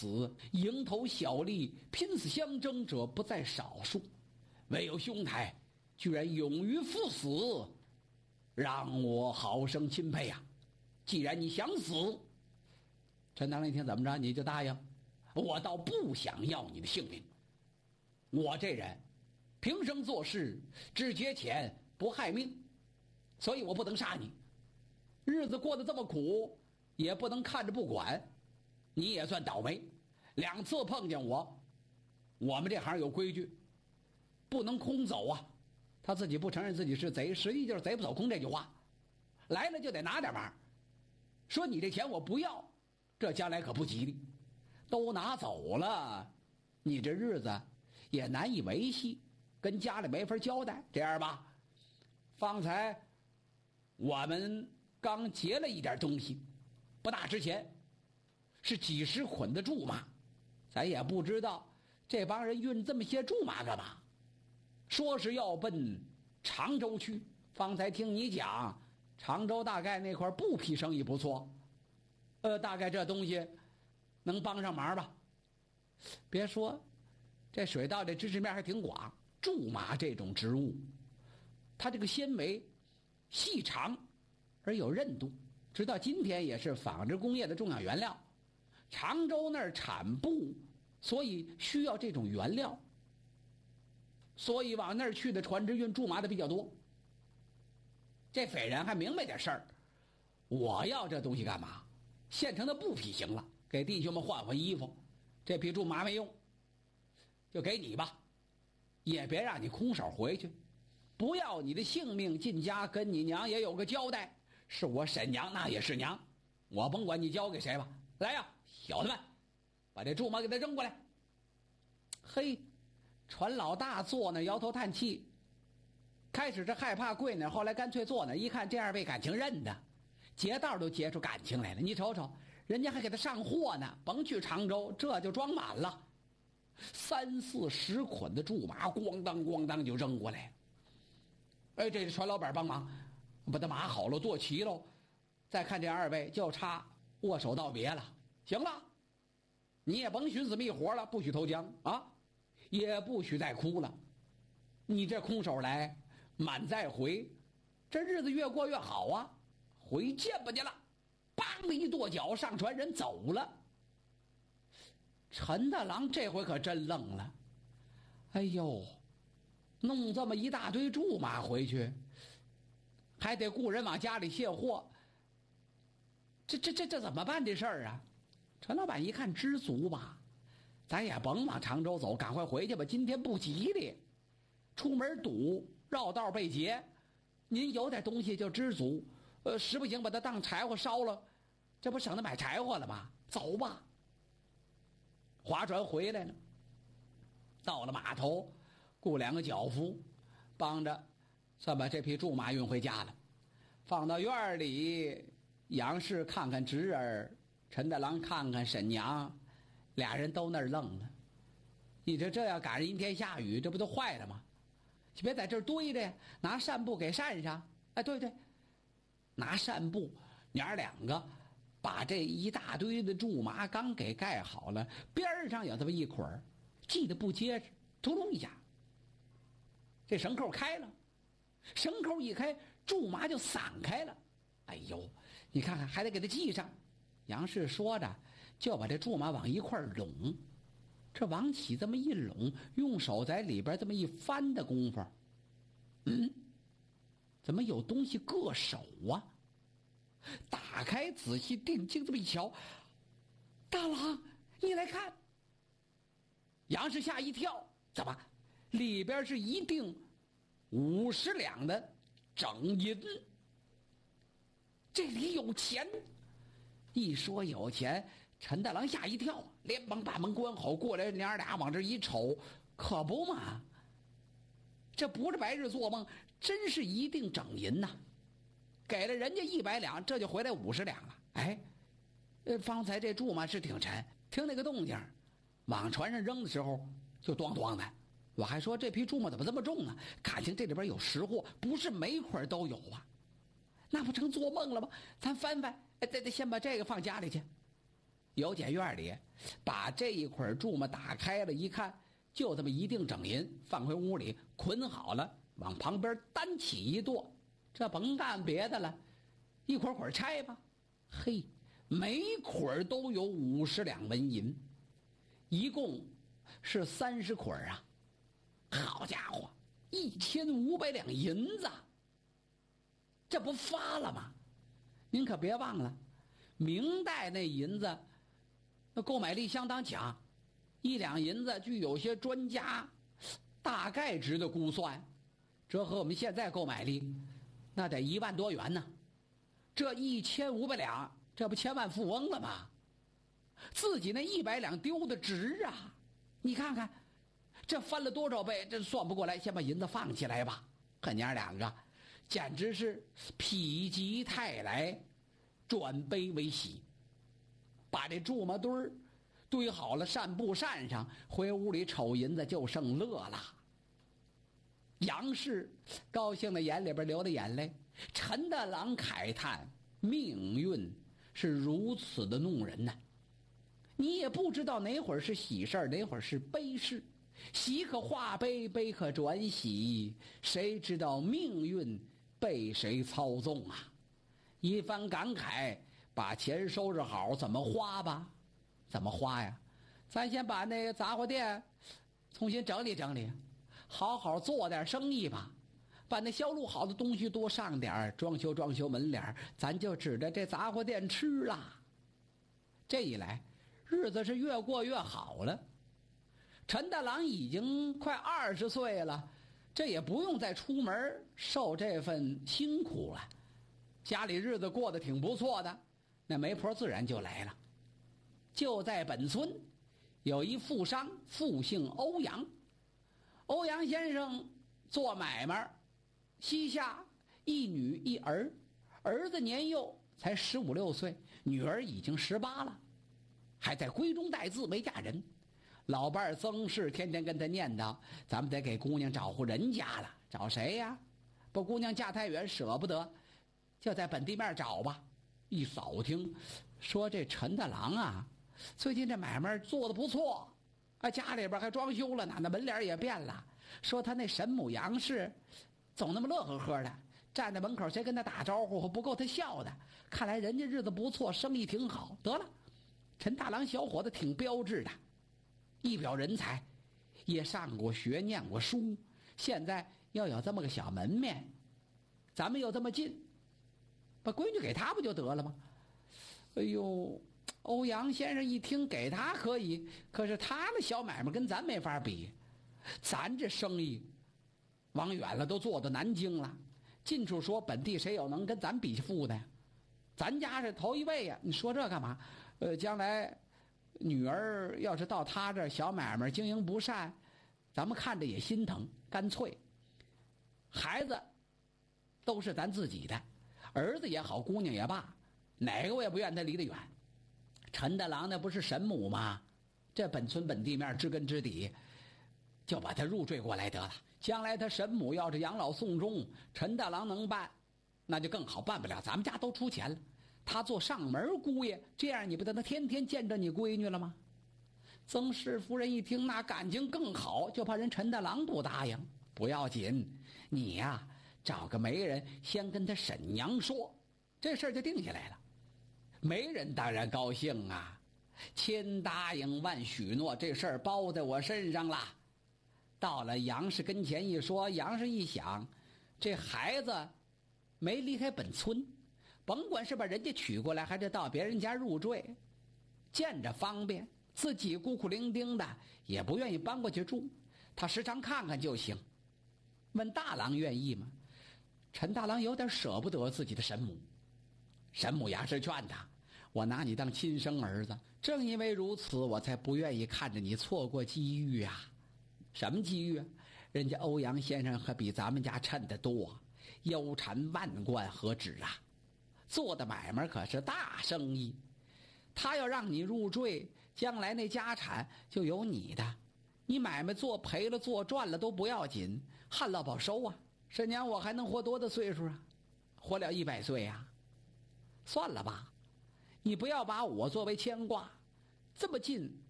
此蝇头小利、拼死相争者不在少数，唯有兄台居然勇于赴死，让我好生钦佩啊！既然你想死，陈大郎一听怎么着你就答应？我倒不想要你的性命。我这人平生做事只节钱不害命，所以我不能杀你。日子过得这么苦，也不能看着不管。你也算倒霉，2次碰见我。我们这行有规矩，不能空走啊。他自己不承认自己是贼，实际就是贼不走空这句话。来了就得拿点玩意儿，说你这钱我不要，这将来可不吉利。都拿走了，你这日子也难以维系，跟家里没法交代。这样吧，方才我们刚劫了一点东西，不大值钱，是几十捆的苎麻，咱也不知道这帮人运这么些苎麻干嘛。说是要奔常州去，方才听你讲常州大概那块布匹生意不错，大概这东西能帮上忙吧。别说这水稻这知识面还挺广，苎麻这种植物，它这个纤维细长而有韧度，直到今天也是纺织工业的重要原料。常州那儿产布，所以需要这种原料，所以往那儿去的船只运苎麻的比较多。这匪人还明白点事儿，我要这东西干嘛？现成的布匹行了，给弟兄们换换衣服。这匹苎麻没用，就给你吧，也别让你空手回去。不要你的性命，进家跟你娘也有个交代。是我婶娘，那也是娘，我甭管你交给谁吧。来呀，小子们，把这苎麻给他扔过来。嘿，船老大坐那摇头叹气，开始是害怕跪那，后来干脆坐那，一看这二位感情认的，劫道都劫出感情来了。你瞅瞅，人家还给他上货呢，甭去常州，这就装满了，3、4、10捆的苎麻，咣当咣当就扔过来了。哎，这是船老板帮忙把他码好了，剁齐喽。再看这二位，就差握手道别了。行了，你也甭寻死觅活了，不许投江啊，也不许再哭了。你这空手来，满载回，这日子越过越好啊。回见吧去了，梆的一跺脚，上船人走了。陈大郎这回可真愣了，哎呦，弄这么一大堆苎麻回去，还得雇人往家里卸货，这怎么办这事儿啊？陈老板一看知足吧，咱也甭往常州走，赶快回去吧，今天不吉利，出门堵，绕道被劫，您有点东西就知足，实不行把它当柴火烧了，这不省得买柴火了吗？走吧。划船回来了，到了码头，雇2个脚夫帮着算把这匹苎麻运回家了，放到院里。杨氏看看侄儿，陈大郎看看婶娘，俩人都那儿愣了。你这要赶上阴天下雨，这不都坏了吗？你别在这儿堆着，拿扇布给扇上。哎，对对，拿扇布，娘2个把这一大堆的苎麻刚给盖好了，边上有这么一捆儿，系得不结实，突隆一下，这绳扣开了，绳扣一开，苎麻就散开了。哎呦，你看看还得给它系上。杨氏说着就把这苎麻往一块拢，这往起这么一拢，用手在里边这么一翻的功夫，怎么有东西硌手啊？打开仔细定睛这么一瞧，大郎你来看。杨氏吓一跳，怎么里边是一锭50两的整银？这里有钱。一说有钱，陈大郎吓一跳，连忙把门关好，过来娘俩往这一瞅，可不嘛，这不是白日做梦，真是一锭整银呐。给了人家100两，这就回来50两了。哎，方才这苎麻是挺沉，听那个动静，往船上扔的时候就咣咣的。我还说这批苎麻怎么这么重呢？感情这里边有实货，不是每块都有啊。那不成做梦了吗？咱翻翻，得先把这个放家里去。 邮件院里把这一捆苎麻打开了，一看就这么一锭整银，放回屋里捆好了，往旁边单起一垛，这甭干别的了，一捆捆拆吧。嘿，每捆都有50两纹银，一共是30捆啊！好家伙，1500两银子，这不发了吗？您可别忘了，明代那银子那购买力相当强，1两银子据有些专家大概值的估算，折合我们现在购买力那得1万多元呢。这1500两，这不千万富翁了吗？自己那100两丢的值啊！你看看这翻了多少倍，这算不过来，先把银子放起来吧。可娘两个简直是否极泰来，转悲为喜，把这苎麻堆好了，扇布扇上，回屋里瞅银子就剩乐了。杨氏高兴的眼里边流的眼泪，陈大郎慨叹命运是如此的弄人呐。你也不知道哪会儿是喜事儿，哪会儿是悲事，喜可化悲，悲可转喜，谁知道命运被谁操纵啊？一番感慨，把钱收拾好，怎么花吧？怎么花呀？咱先把那个杂货店重新整理整理，好好做点生意吧，把那销路好的东西多上点，装修门脸，咱就指着这杂货店吃了。这一来日子是越过越好了。陈大郎已经快20岁了，这也不用再出门受这份辛苦了，家里日子过得挺不错的，那媒婆自然就来了。就在本村有一富商，复姓欧阳。欧阳先生做买卖，膝下1女1儿，儿子年幼才15、16岁，女儿已经18了，还在闺中带字没嫁人。老伴曾氏天天跟他念叨，咱们得给姑娘找户人家了。找谁呀？不，姑娘嫁太远舍不得，就在本地面找吧。一扫听说这陈大郎啊，最近这买卖做得不错啊，家里边还装修了呢，那门脸也变了。说他那神母杨氏总那么乐呵呵的站在门口，谁跟他打招呼不够他笑的。看来人家日子不错，生意挺好。得了，陈大郎小伙子挺标致的，一表人才，也上过学，念过书，现在要有这么个小门面，咱们又这么近，把闺女给他不就得了吗？哎呦，欧阳先生一听给他可以，可是他的小买卖跟咱没法比，咱这生意往远了都做到南京了，近处说本地谁有能跟咱比富的呀？咱家是头一位呀，你说这干嘛？将来女儿要是到他这小买卖经营不善，咱们看着也心疼。干脆孩子都是咱自己的，儿子也好，姑娘也罢，哪个我也不愿他离得远。陈大郎那不是神母吗？这本村本地面知根知底，就把他入赘过来得了。将来他神母要是养老送终，陈大郎能办，那就更好。办不了，咱们家都出钱了，他做上门姑爷，这样你不得能天天见着你闺女了吗？曾氏夫人一听，那感情更好，就怕人陈大郎不答应。不要紧，你呀，找个媒人先跟他婶娘说，这事儿就定下来了。媒人当然高兴啊，千答应万许诺，这事儿包在我身上了。到了杨氏跟前一说，杨氏一想，这孩子没离开本村，甭管是把人家娶过来，还是到别人家入赘，见着方便，自己孤苦伶仃的也不愿意搬过去住，他时常看看就行。问大郎愿意吗？陈大郎有点舍不得自己的神母。神母杨氏劝他，我拿你当亲生儿子，正因为如此，我才不愿意看着你错过机遇啊。什么机遇啊？人家欧阳先生可比咱们家趁得多，腰缠万贯何止啊，做的买卖可是大生意。他要让你入赘，将来那家产就有你的，你买卖做赔了做赚了都不要紧，旱涝保收啊。婶娘我还能活多大岁数啊？活了100岁啊。算了吧，你不要把我作为牵挂， 这么近，